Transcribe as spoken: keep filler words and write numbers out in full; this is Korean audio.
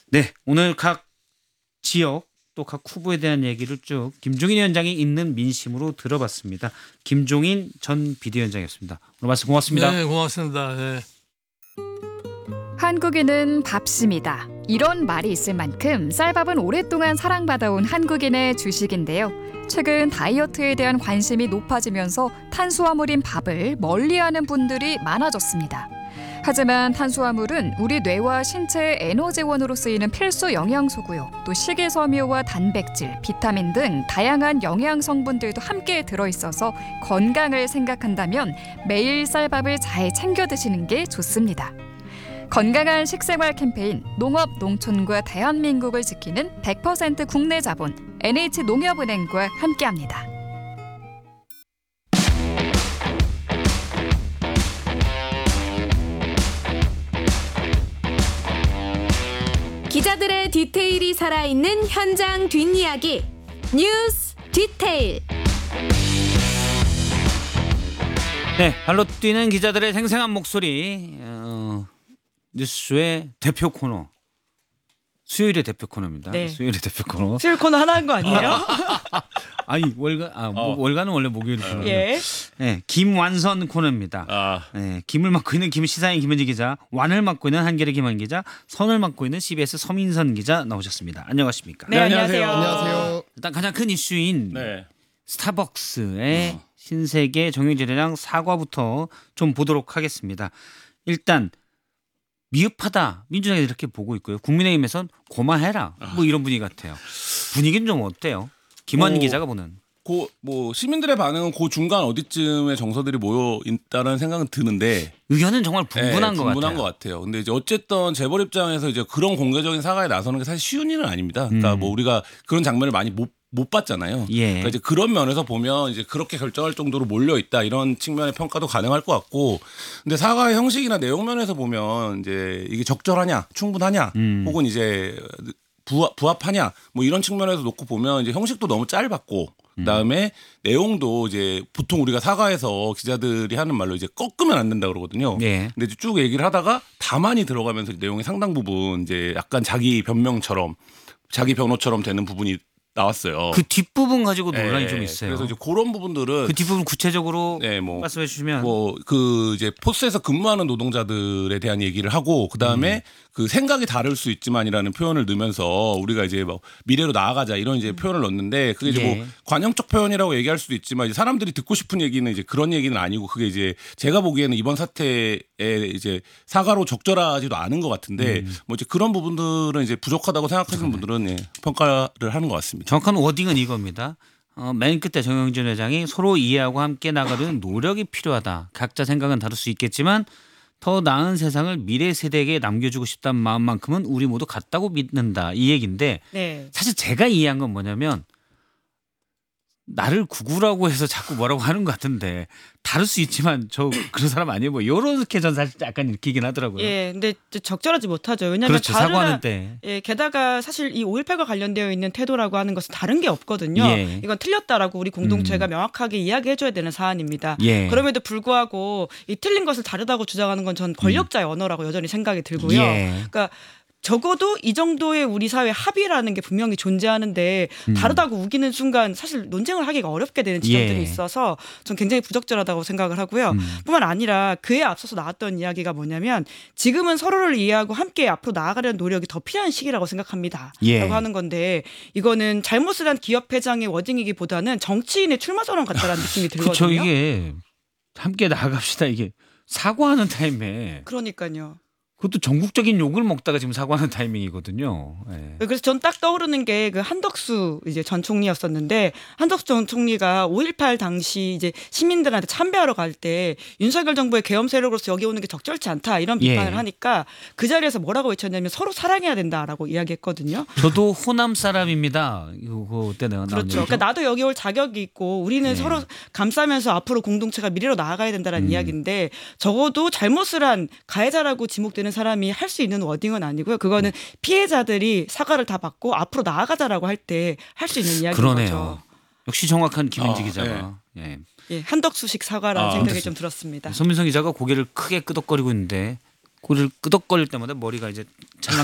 네, 오늘 각 지역 또 각 후보에 대한 얘기를 쭉 김종인 위원장이 있는 민심으로 들어봤습니다. 김종인 전 비대위원장이었습니다. 오늘 말씀 고맙습니다. 네, 고맙습니다. 네. 한국인은 밥심이다. 이런 말이 있을 만큼 쌀밥은 오랫동안 사랑받아온 한국인의 주식인데요. 최근 다이어트에 대한 관심이 높아지면서 탄수화물인 밥을 멀리하는 분들이 많아졌습니다. 하지만 탄수화물은 우리 뇌와 신체의 에너지원으로 쓰이는 필수 영양소고요. 또 식이섬유와 단백질, 비타민 등 다양한 영양 성분들도 함께 들어있어서 건강을 생각한다면 매일 쌀밥을 잘 챙겨 드시는 게 좋습니다. 건강한 식생활 캠페인 농업, 농촌과 대한민국을 지키는 백 퍼센트 국내 자본 엔에이치농협은행과 함께합니다. 기자들의 디테일이 살아있는 현장 뒷이야기 뉴스 디테일. 네, 발로 뛰는 기자들의 생생한 목소리 어, 뉴스의 대표 코너. 수요일의 대표 코너입니다. 네. 수요일의 대표 코너. 수요일 코너 하나 한 거 아니에요? 아니 월간 아 뭐, 어. 월간은 원래 목요일 코너. 예. 네, 김완선 코너입니다. 아, 네, 김을 맡고 있는 김 시사인 김현지 기자, 완을 맡고 있는 한겨레 김한 기자, 선을 맡고 있는 씨비에스 서민선 기자 나오셨습니다. 안녕하십니까? 네, 안녕하세요. 안녕하세요. 일단 가장 큰 이슈인 네. 스타벅스의 어. 신세계 정영진 회장 사과부터 좀 보도록 하겠습니다. 일단 미흡하다. 민주당이 이렇게 보고 있고요. 국민의힘에선 고마해라. 뭐 이런 분위기 같아요. 분위기는 좀 어때요? 김원 어, 기자가 보는. 고, 뭐 시민들의 반응은 그 중간 어디쯤에 정서들이 모여 있다는 생각은 드는데 의견은 정말 분분한 네, 것 분분한 같아요. 것 같아요. 근데 이제 어쨌든 재벌 입장에서 이제 그런 공개적인 사과에 나서는 게 사실 쉬운 일은 아닙니다. 그러니까 음. 뭐 우리가 그런 장면을 많이 못, 못 봤잖아요. 예. 그러니까 이제 그런 면에서 보면 이제 그렇게 결정할 정도로 몰려 있다 이런 측면의 평가도 가능할 것 같고, 근데 사과의 형식이나 내용 면에서 보면 이제 이게 적절하냐, 충분하냐, 음. 혹은 이제 부합, 부합하냐, 뭐 이런 측면에서 놓고 보면 이제 형식도 너무 짧았고. 그다음에 내용도 이제 보통 우리가 사과에서 기자들이 하는 말로 이제 꺾으면 안 된다 그러거든요. 예. 근데 이제 쭉 얘기를 하다가 다만이 들어가면서 내용의 상당 부분 이제 약간 자기 변명처럼 자기 변호처럼 되는 부분이 나왔어요. 그 뒷부분 가지고 논란이 네, 좀 있어요. 그래서 이제 그런 부분들은 그 뒷부분 구체적으로 네, 뭐, 말씀해 주시면. 뭐 그 이제 포스에서 근무하는 노동자들에 대한 얘기를 하고 그 다음에 음. 그 생각이 다를 수 있지만이라는 표현을 넣으면서 우리가 이제 뭐 미래로 나아가자 이런 이제 표현을 넣는데 그게 이제 예. 뭐 관용적 표현이라고 얘기할 수도 있지만 이제 사람들이 듣고 싶은 얘기는 이제 그런 얘기는 아니고 그게 이제 제가 보기에는 이번 사태에 이제 사과로 적절하지도 않은 것 같은데 음. 뭐 이제 그런 부분들은 이제 부족하다고 생각하시는 분들은 예, 평가를 하는 것 같습니다. 정확한 워딩은 이겁니다. 어, 맨 끝에 정영진 회장이 서로 이해하고 함께 나가려는 노력이 필요하다. 각자 생각은 다를 수 있겠지만 더 나은 세상을 미래 세대에게 남겨주고 싶다는 마음만큼은 우리 모두 같다고 믿는다. 이 얘기인데 네. 사실 제가 이해한 건 뭐냐면 나를 구구라고 해서 자꾸 뭐라고 하는 것 같은데 다를 수 있지만 저 그런 사람 아니에요. 뭐 이렇게 전 사실 약간 느끼긴 하더라고요. 예, 근데 적절하지 못하죠. 왜냐하면 그렇죠. 다르다, 사과하는 때. 예, 게다가 사실 이 오일팔과 관련되어 있는 태도라고 하는 것은 다른 게 없거든요. 예. 이건 틀렸다라고 우리 공동체가 음. 명확하게 이야기해줘야 되는 사안입니다. 예. 그럼에도 불구하고 이 틀린 것을 다르다고 주장하는 건 전 권력자의 음. 언어라고 여전히 생각이 들고요. 예. 그러니까 적어도 이 정도의 우리 사회 합의라는 게 분명히 존재하는데 음. 다르다고 우기는 순간 사실 논쟁을 하기가 어렵게 되는 지점들이 예. 있어서 전 굉장히 부적절하다고 생각을 하고요. 음. 뿐만 아니라 그에 앞서서 나왔던 이야기가 뭐냐면 지금은 서로를 이해하고 함께 앞으로 나아가려는 노력이 더 필요한 시기라고 생각합니다. 예. 라고 하는 건데 이거는 잘못을 한 기업 회장의 워딩이기보다는 정치인의 출마 선언 같다는 느낌이 들거든요. 그렇죠. 이게 함께 나아갑시다. 이게 사과하는 타임에 그러니까요. 그것도 전국적인 욕을 먹다가 지금 사과하는 타이밍이거든요. 네. 그래서 전 딱 떠오르는 게 그 한덕수 이제 전 총리였었는데 한덕수 전 총리가 오일팔 당시 이제 시민들한테 참배하러 갈 때 윤석열 정부의 계엄 세력으로서 여기 오는 게 적절치 않다 이런 비판을 예. 하니까 그 자리에서 뭐라고 외쳤냐면 서로 사랑해야 된다라고 이야기했거든요. 저도 호남 사람입니다. 이거 그때 내가 그렇죠. 그러니까 나도 여기 올 자격이 있고 우리는 예. 서로 감싸면서 앞으로 공동체가 미래로 나아가야 된다는 음. 이야기인데 적어도 잘못을 한 가해자라고 지목되는 사람이 할 수 있는 워딩은 아니고요. 그거는 피해자들이 사과를 다 받고 앞으로 나아가자라고 할 때 할 수 있는 이야기인 그러네요. 거죠. 역시 정확한 김현지 아, 기자가. 예. 예, 한덕수식 사과라는 아, 생각이 알겠습니다. 좀 들었습니다. 손민성 기자가 고개를 크게 끄덕거리고 있는데 고개를 끄덕거릴 때마다 머리가 이제 찰랑